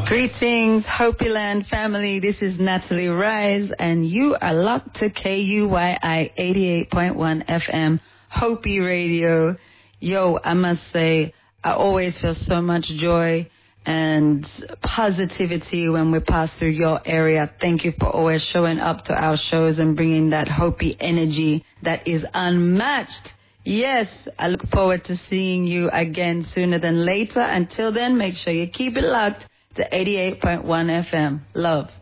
Greetings, Hopi Land family. This is Natalie Rise, and you are locked to KUYI 88.1 FM, Hopi Radio. Yo, I must say, I always feel so much joy and positivity when we pass through your area. Thank you for always showing up to our shows and bringing that Hopi energy that is unmatched. Yes, I look forward to seeing you again sooner than later. Until then, make sure you keep it locked to 88.1 FM. Love.